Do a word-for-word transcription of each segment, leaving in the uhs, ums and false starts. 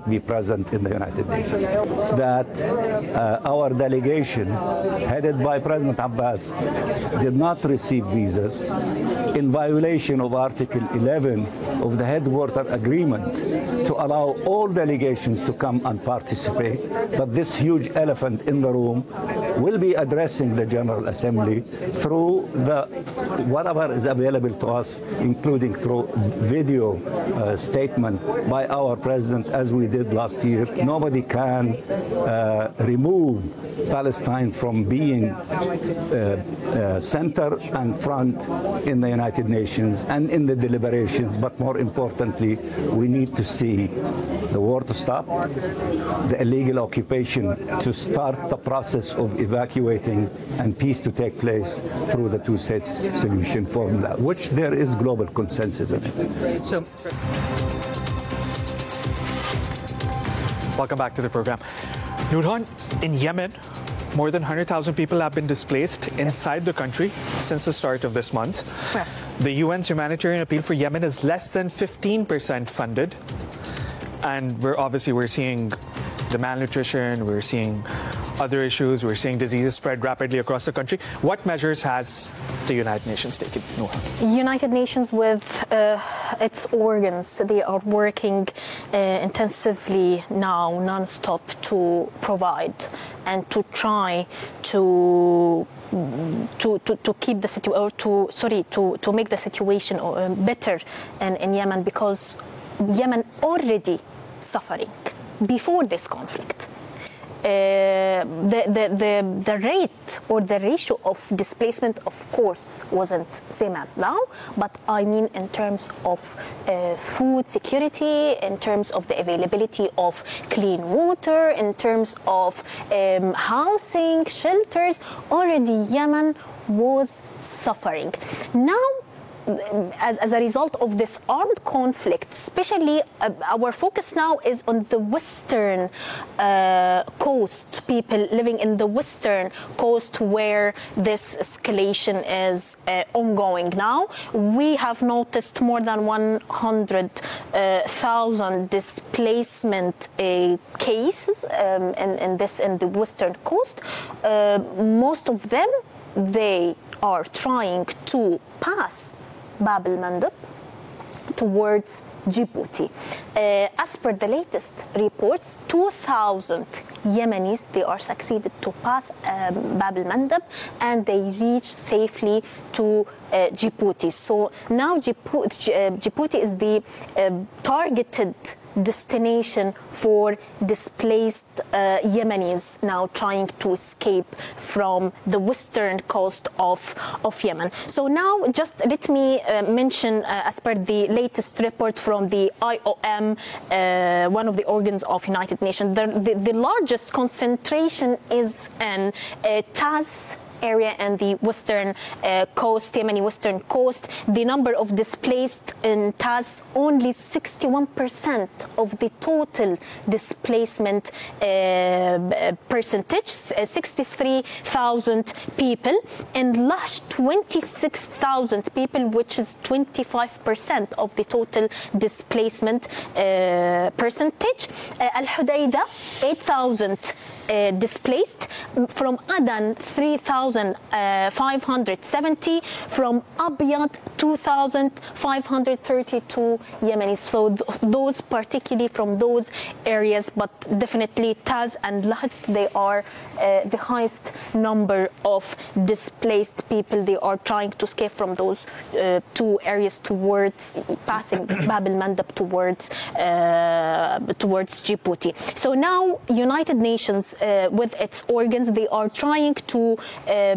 not be present in the United Nations. That uh, our delegation, headed by President Abbas, did not receive visas in violation of Article eleven of the Headquarter Agreement to allow all delegations to come and participate. But this huge elephant in the room will be addressing the General Assembly through the whatever is available to us, including through video uh, statement by our president, as we did last year. Nobody can uh, remove Palestine from being uh, uh, center and front in the United Nations and in the deliberations. But more importantly, we need to see the war to stop, the illegal occupation to start the process of evacuating, and peace to take place through the two-state solution formula, which there is global consensus in it. So, welcome back to the program. Nourhan, in Yemen, more than one hundred thousand people have been displaced inside the country since the start of this month. Yes. The U N's humanitarian appeal for Yemen is less than fifteen percent funded. And we're obviously we're seeing the malnutrition, we're seeing other issues, we're seeing diseases spread rapidly across the country. What measures has the United Nations taken? Nourhan? United Nations with uh, its organs, they are working uh, intensively now, non-stop, to provide and to try to to to, to keep the situation, or to sorry to to make the situation uh, better in, in Yemen, because Yemen already suffering before this conflict. Uh, the, the, the, the rate or the ratio of displacement, of course, wasn't same as now, but I mean in terms of uh, food security, in terms of the availability of clean water, in terms of um, housing, shelters, already Yemen was suffering. Now, As, as a result of this armed conflict, especially uh, our focus now is on the western uh, coast, people living in the western coast where this escalation is uh, ongoing now. We have noticed more than one hundred thousand uh, displacement uh, cases um, in, in this in the western coast. Uh, most of them, they are trying to pass Bab el-Mandeb towards Djibouti. Uh, as per the latest reports, two thousand Yemenis, they are succeeded to pass um, Bab el-Mandeb, and they reach safely to uh, Djibouti. So now Djibouti, uh, Djibouti is the uh, targeted destination for displaced uh, Yemenis now trying to escape from the western coast of, of Yemen. So now just let me uh, mention, uh, as per the latest report from the I O M, uh, one of the organs of United Nations, the, the, the largest concentration is in uh, Taz area and the western uh, coast, Yemeni western coast. The number of displaced in Taz, only sixty-one percent of the total displacement uh, percentage, sixty-three thousand people, and Lash, twenty-six thousand people, which is twenty-five percent of the total displacement uh, percentage. Uh, Al-Hudaydah, eight thousand uh, displaced. From Adan, three thousand five hundred seventy. From Abyad, two thousand five hundred thirty-two Yemenis. So th those particularly from those areas, but definitely Taz and Lahj, they are uh, the highest number of displaced people. They are trying to escape from those uh, two areas towards passing Bab el-Mandeb towards uh, towards Djibouti. So now United Nations uh, with its organs, they are trying to uh,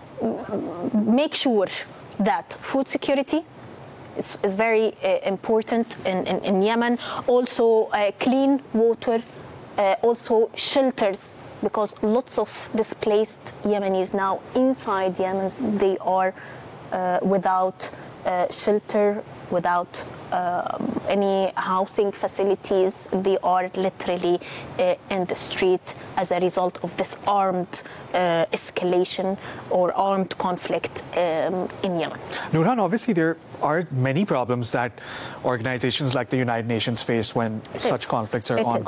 make sure that food security is, is very uh, important in, in, in Yemen. Also uh, clean water, uh, also shelters, because lots of displaced Yemenis now inside Yemen, they are uh, without uh, shelter, without uh, any housing facilities. They are literally uh, in the street as a result of this armed uh, escalation or armed conflict um, in Yemen. Nourhan, obviously there are many problems that organizations like the United Nations face when It such is. conflicts are It ongoing. is.